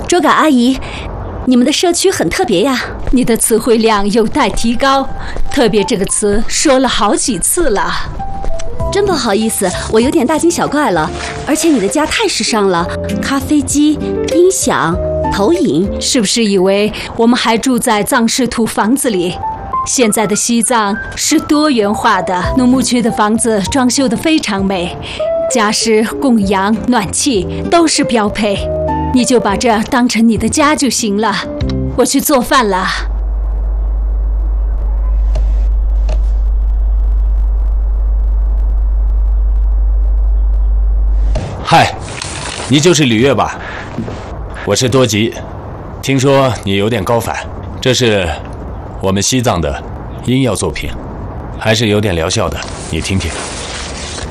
卓嘎阿姨，你们的社区很特别呀，你的词汇量有待提高，特别这个词说了好几次了。真不好意思，我有点大惊小怪了。而且你的家太时尚了，咖啡机、音响、投影，是不是以为我们还住在藏式土房子里？现在的西藏是多元化的，农牧区的房子装修得非常美，家饰、供氧、暖气都是标配。你就把这当成你的家就行了。我去做饭了。 嗨，你就是李月吧？我是多吉，听说你有点高反，这是我们西藏的音药作品，还是有点疗效的，你听听。